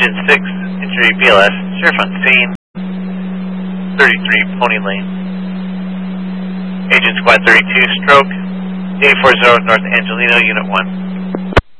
Unit 6, injury BLS, Sheriff on scene, 33 Pony Lane. Agent Squad 32, stroke, 840 North Angelino, Unit 1.